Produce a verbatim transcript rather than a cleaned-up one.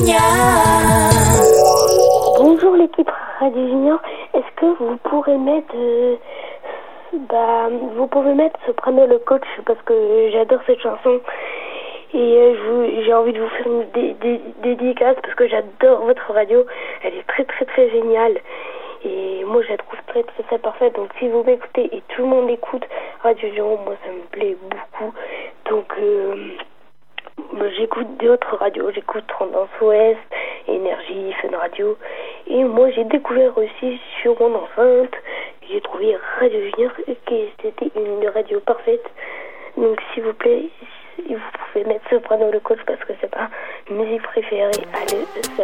Junior. Bonjour l'équipe Radio Junior. Est-ce que vous pourrez mettre, euh, bah, vous pouvez mettre Soprano le coach parce que j'adore cette chanson et euh, je vous, j'ai envie de vous faire une dé- dé- dédicace parce que j'adore votre radio. Elle est très très très géniale et moi je la trouve très très très parfaite. Donc si vous m'écoutez et tout le monde écoute Radio Junior, moi ça me plaît beaucoup. Donc euh, j'écoute d'autres radios, j'écoute Tendance Ouest, Énergie, Fun Radio. Et moi j'ai découvert aussi sur mon enceinte, j'ai trouvé Radio Junior, que c'était une radio parfaite. Donc s'il vous plaît, vous pouvez mettre Soprano le coach parce que c'est ma musique préférée. Allez,